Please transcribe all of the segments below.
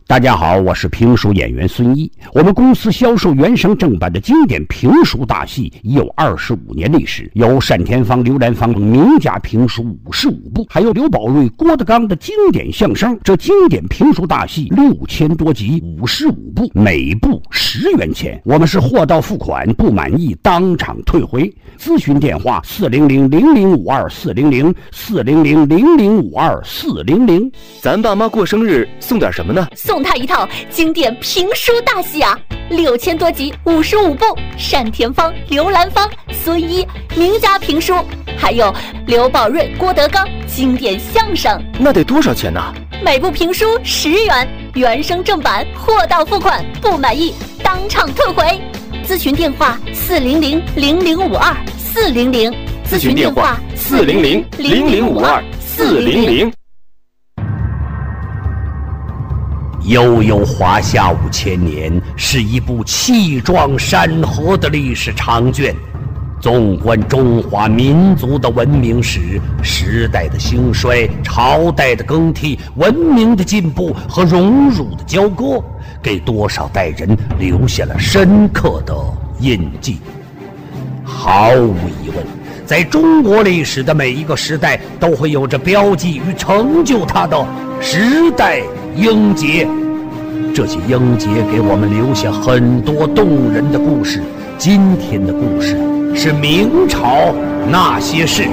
大家好，我是评书演员孙一。我们公司销售原声正版的经典评书大戏已有25年历史，有单田芳、刘兰芳等名家评书55部，还有刘宝瑞、郭德纲的经典相声。这经典评书大戏6000多集，55部，每部10元钱。我们是货到付款，不满意当场退回。咨询电话400-0052-400，400-0052-400。 咱爸妈过生日送点什么呢？ 送他一套经典评书大戏啊，6000多集，55部，单田芳、刘兰芳、孙一名家评书，还有刘宝瑞、郭德纲经典相声。 那得多少钱呢？ 每部评书10元，原声正版，货到付款，不满意当场退回。咨询电话400-0052-400， 咨询电话400-0052-400。 悠悠华夏5000年是一部气壮山河的历史长卷，纵观中华民族的文明史，时代的兴衰，朝代的更替，文明的进步和荣辱的交割，给多少代人留下了深刻的印记。毫无疑问，在中国历史的每一个时代都会有着标记与成就它的时代英杰，这些英杰给我们留下很多动人的故事。今天的故事是明朝那些事。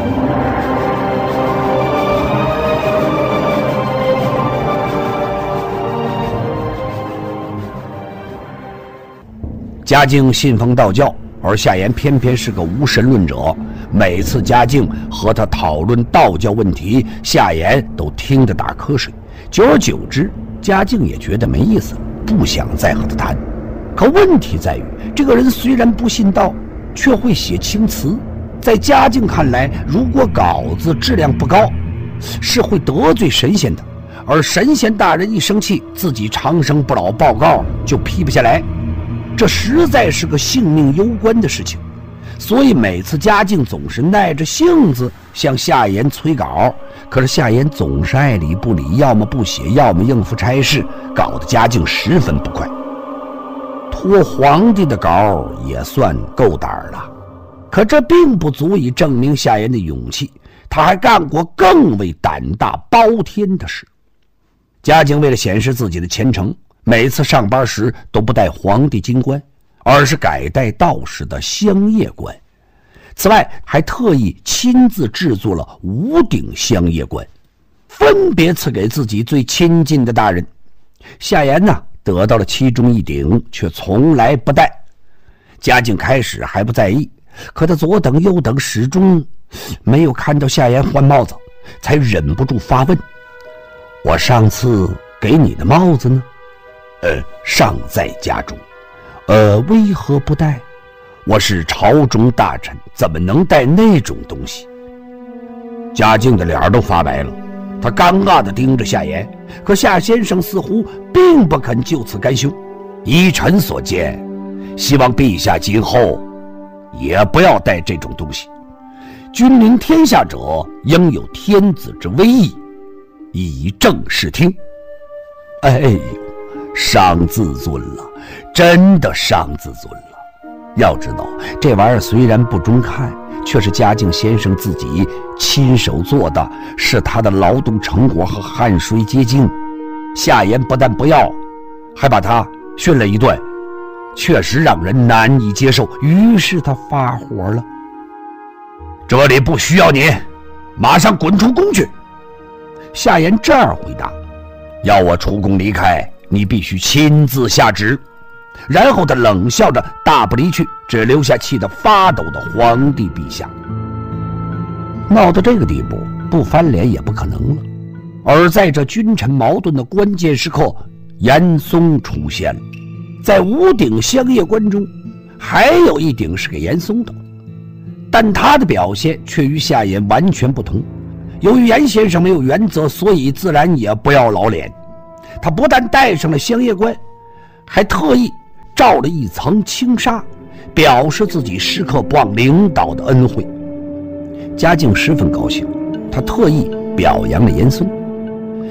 嘉靖信奉道教，而夏言偏偏是个无神论者。每次嘉靖和他讨论道教问题，夏言都听得打瞌睡。久而久之，嘉靖也觉得没意思了，不想再和他谈。可问题在于，这个人虽然不信道，却会写青词。在嘉靖看来，如果稿子质量不高，是会得罪神仙的，而神仙大人一生气，自己长生不老报告就批不下来，这实在是个性命攸关的事情。所以每次嘉靖总是耐着性子向夏言催稿，可是夏言总是爱理不理，要么不写，要么应付差事，搞得嘉靖十分不快。托皇帝的稿也算够胆了，可这并不足以证明夏言的勇气，他还干过更为胆大包天的事。嘉靖为了显示自己的虔诚，每次上班时都不戴皇帝金冠，而是改戴道士的香叶冠。此外，还特意亲自制作了5顶香叶冠，分别赐给自己最亲近的大人。夏言呢，得到了其中1顶，却从来不戴。嘉靖开始还不在意，可他左等右等，始终没有看到夏言换帽子，才忍不住发问：我上次给你的帽子呢？尚在家中。为何不戴？我是朝中大臣，怎么能带那种东西？嘉靖的脸都发白了，他尴尬地盯着夏言，可夏先生似乎并不肯就此甘休。依臣所见，希望陛下今后也不要带这种东西。君临天下者，应有天子之威仪，以正视听。哎呦，伤自尊了，真的伤自尊了。要知道，这玩意儿虽然不中看，却是嘉靖先生自己亲手做的，是他的劳动成果和汗水结晶。夏言不但不要，还把他训了一顿，确实让人难以接受。于是他发火了：这里不需要你，马上滚出宫去。夏言这样回答：要我出宫离开，你必须亲自下旨。然后他冷笑着大步离去，只留下气得发抖的皇帝陛下。闹到这个地步，不翻脸也不可能了。而在这君臣矛盾的关键时刻，严嵩出现了。在5顶香叶冠中，还有1顶是给严嵩的，但他的表现却与夏言完全不同。由于严先生没有原则，所以自然也不要老脸。他不但戴上了香叶冠，还特意罩了一层轻纱，表示自己时刻不忘领导的恩惠。嘉靖十分高兴，他特意表扬了严嵩。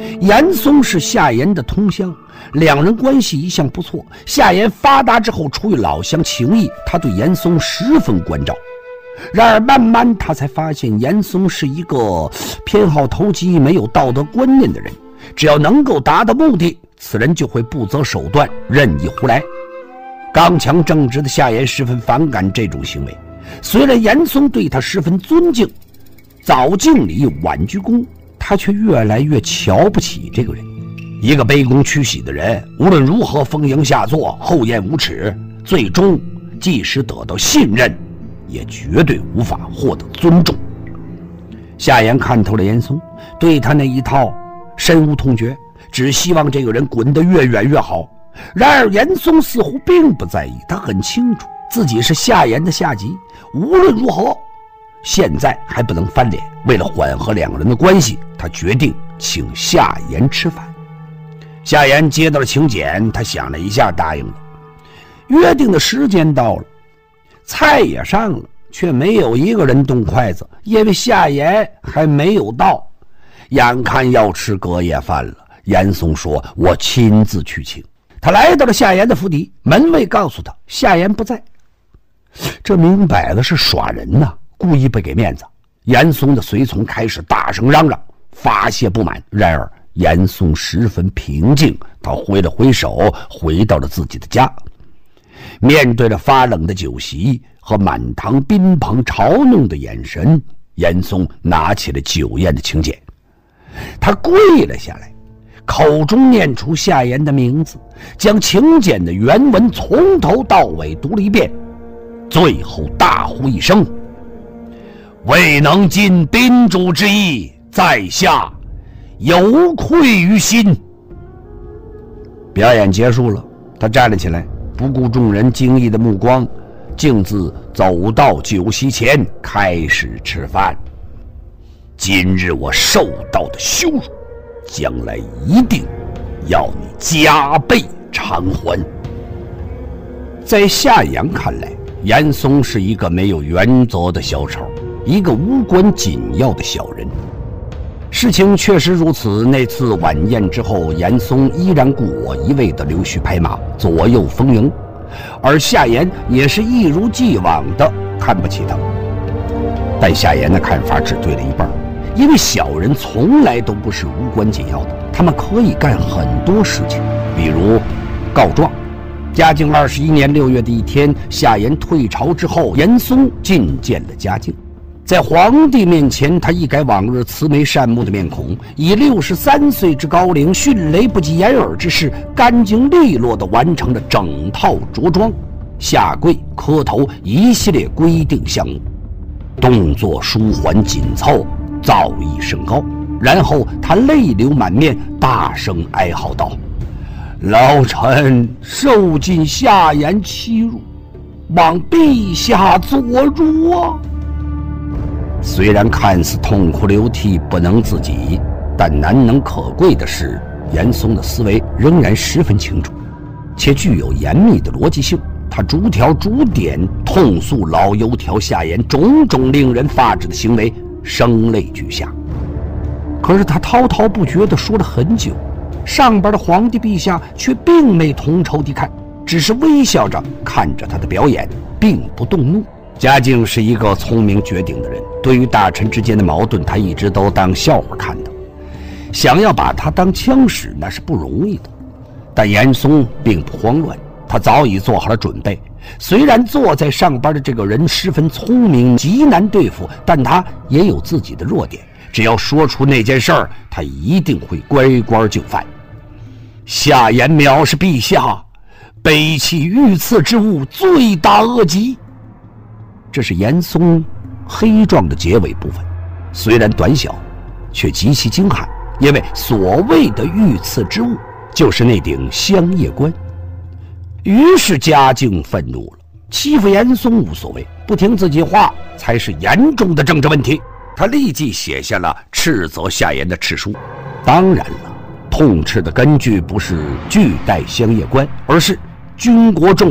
严嵩是夏言的同乡，两人关系一向不错。夏言发达之后，出于老乡情谊，他对严嵩十分关照。然而慢慢他才发现，严嵩是一个偏好投机、没有道德观念的人。只要能够达到目的，此人就会不择手段，任意胡来。刚强正直的夏言十分反感这种行为。虽然严嵩对他十分尊敬，早敬礼晚鞠躬，他却越来越瞧不起这个人。一个卑躬屈膝的人，无论如何奉迎下作、厚颜无耻，最终即使得到信任，也绝对无法获得尊重。夏言看透了严嵩，对他那一套深恶痛绝，只希望这个人滚得越远越好。然而严嵩似乎并不在意，他很清楚自己是夏言的下级，无论如何现在还不能翻脸。为了缓和两个人的关系，他决定请夏言吃饭。夏言接到了请柬，他想了一下答应了。约定的时间到了，菜也上了，却没有一个人动筷子，因为夏言还没有到。眼看要吃隔夜饭了，严嵩说：“我亲自去请。”他来到了夏言的府邸，门卫告诉他夏言不在。这明摆的是耍人呐，故意不给面子。严嵩的随从开始大声嚷嚷，发泄不满。然而严嵩十分平静，他挥了挥手，回到了自己的家。面对着发冷的酒席和满堂宾朋嘲弄的眼神，严嵩拿起了酒宴的请柬，他跪了下来，口中念出夏言的名字，将请柬的原文从头到尾读了一遍，最后大呼一声：“未能尽宾主之意，在下有愧于心。”表演结束了，他站了起来，不顾众人惊异的目光，径自走到酒席前，开始吃饭。今日我受到的羞辱，将来一定要你加倍偿还。在夏言看来，严嵩是一个没有原则的小丑，一个无关紧要的小人。事情确实如此。那次晚宴之后，严嵩依然故我一味的溜须拍马，左右逢迎，而夏言也是一如既往的看不起他。但夏言的看法只对了一半，因为小人从来都不是无关紧要的，他们可以干很多事情，比如告状。嘉靖21年6月的一天，夏言退朝之后，严嵩觐见了嘉靖。在皇帝面前，他一改往日慈眉善目的面孔，以63岁之高龄，迅雷不及掩耳之势，干净利落地完成了整套着装、下跪、磕头一系列规定项目，动作舒缓紧凑，造诣甚高。然后他泪流满面，大声哀嚎道：“老臣受尽夏言欺辱，望陛下作如啊！”虽然看似痛哭流涕，不能自己，但难能可贵的是，严嵩的思维仍然十分清楚，且具有严密的逻辑性。他逐条逐点痛诉老油条夏言种种令人发指的行为，声泪俱下。可是他滔滔不绝地说了很久，上边的皇帝陛下却并没同仇敌忾，只是微笑着看着他的表演，并不动怒。嘉靖是一个聪明绝顶的人，对于大臣之间的矛盾，他一直都当笑话看的。想要把他当枪使，那是不容易的。但严嵩并不慌乱，他早已做好了准备。虽然坐在上边的这个人十分聪明，极难对付，但他也有自己的弱点。只要说出那件事儿，他一定会乖乖就范。夏言藐视陛下，背弃御赐之物，罪大恶极。这是严嵩黑状的结尾部分，虽然短小，却极其精悍。因为所谓的御赐之物，就是那顶香叶冠。于是嘉靖愤怒了，欺负严嵩无所谓，不听自己话才是严重的政治问题。他立即写下了斥责夏言的敕书。当然了，痛斥的根据不是拒戴香叶冠，而是军国重